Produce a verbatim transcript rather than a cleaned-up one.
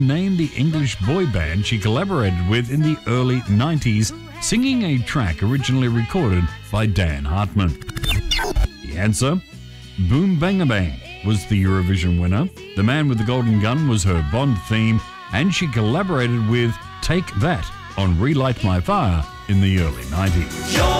Name the English boy band she collaborated with in the early nineties, singing a track originally recorded by Dan Hartman. The answer? Boom Bang-a-Bang was the Eurovision winner. The Man with the Golden Gun was her Bond theme, and she collaborated with Take That on Relight My Fire in the early nineties.